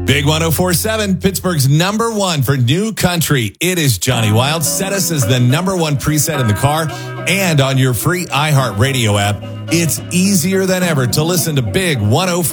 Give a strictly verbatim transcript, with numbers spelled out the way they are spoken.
Big one oh four point seven, Pittsburgh's number one for new country. It is Johnny Wild. Set us as the number one preset in the car and on your free iHeartRadio app. It's easier than ever to listen to Big one oh four point seven.